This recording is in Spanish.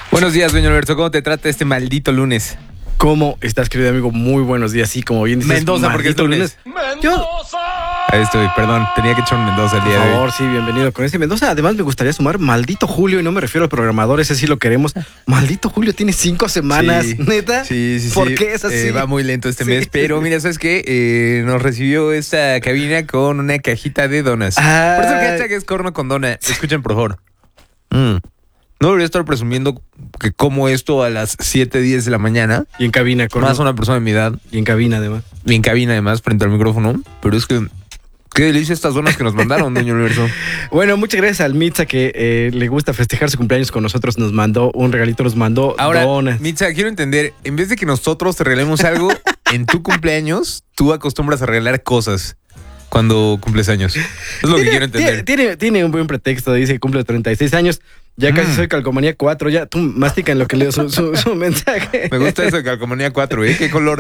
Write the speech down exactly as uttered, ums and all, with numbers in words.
Buenos días, doña Alberto. ¿Cómo te trata este maldito lunes? ¿Cómo estás, querido amigo? Muy buenos días. Sí, como bien dices, Mendoza, porque es lunes. Yo, Ahí estoy, perdón. Tenía que echar un Mendoza el por día de hoy. favor, sí, bienvenido con ese Mendoza. Además, me gustaría sumar maldito Julio, y no me refiero al programador, ese sí lo queremos. Maldito Julio tiene cinco semanas, Sí, neta. Sí, sí, sí. ¿Por qué es así? Eh, va muy lento este Sí. mes, pero mira, ¿sabes qué? Eh, nos recibió esta cabina con una cajita de donas. Ah. Por eso el hashtag es corno con dona. Escuchen, por favor. Mm. No debería estar presumiendo que como esto a las siete diez de la mañana. Y en cabina, con Más una persona de mi edad. Y en cabina, además. Y en cabina, además, frente al micrófono. Pero es que... Qué delicia estas donas que nos mandaron, doña Universo. Bueno, muchas gracias al Mitza que eh, le gusta festejar su cumpleaños con nosotros. Nos mandó un regalito, nos mandó Ahora, donas. Mitza, quiero entender, en vez de que nosotros te regalemos algo, en tu cumpleaños, tú acostumbras a regalar cosas cuando cumples años. Es lo que Tiene- quiero entender. Tiene, tiene, tiene un buen pretexto, dice que cumple treinta y seis años. Ya casi Mm. soy calcomanía cuatro. Ya tú mastica en lo que leo su, su, su mensaje. Me gusta eso de calcomanía cuatro, ¿eh? ¿Qué color?